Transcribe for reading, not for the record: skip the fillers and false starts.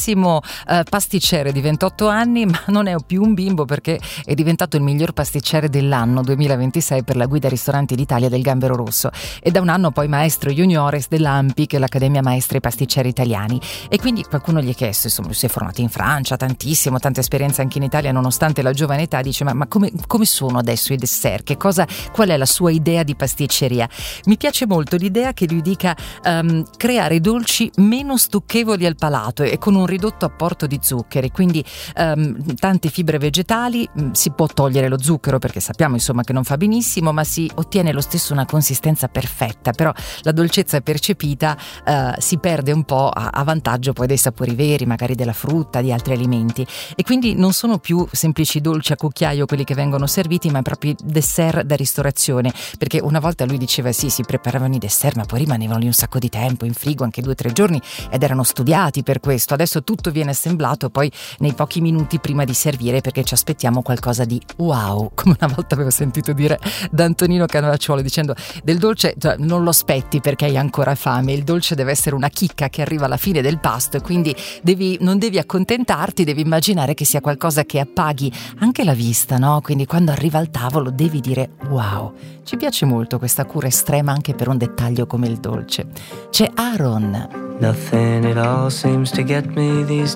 bravissimo pasticcere di 28 anni, ma non è più un bimbo perché è diventato il miglior pasticcere dell'anno 2026 per la Guida Ristoranti d'Italia del Gambero Rosso, e da un anno poi maestro juniores dell'AMPI, che è l'Accademia Maestri Pasticceri Italiani. E quindi qualcuno gli ha chiesto, insomma, lui si è formato in Francia tantissimo, tanta esperienza anche in Italia nonostante la giovane età, dice ma come sono adesso i dessert? Qual è la sua idea di pasticceria? Mi piace molto l'idea che lui dica creare dolci meno stucchevoli al palato e con un ridotto apporto di zuccheri, quindi tante fibre vegetali, si può togliere lo zucchero perché sappiamo insomma che non fa benissimo, ma si ottiene lo stesso una consistenza perfetta, però la dolcezza percepita si perde un po' a vantaggio poi dei sapori veri, magari della frutta, di altri alimenti, e quindi non sono più semplici dolci a cucchiaio quelli che vengono serviti, ma proprio dessert da ristorazione, perché una volta lui diceva sì, si preparavano i dessert ma poi rimanevano lì un sacco di tempo in frigo, anche 2 o 3 giorni, ed erano studiati per questo. Adesso tutto viene assemblato poi nei pochi minuti prima di servire, perché ci aspettiamo qualcosa di wow, come una volta avevo sentito dire da Antonino Cannavacciuolo, dicendo del dolce non lo aspetti perché hai ancora fame, il dolce deve essere una chicca che arriva alla fine del pasto, e quindi non devi accontentarti, devi immaginare che sia qualcosa che appaghi anche la vista, no? Quindi quando arriva al tavolo devi dire wow. Ci piace molto questa cura estrema anche per un dettaglio come il dolce. C'è Aaron. Nothing at all seems to get me these